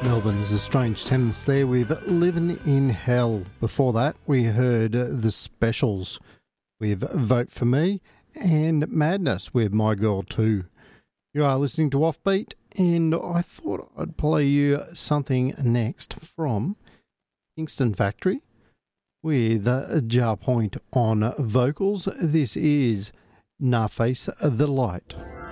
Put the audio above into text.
Melbourne's a strange tenants there with Living in Hell. Before that, we heard The Specials with Vote For Me and Madness with My Girl Too. You are listening to Offbeat, and I thought I'd play you something next from Kingston Factory with Jar Point on vocals. This is Nah Face the Light.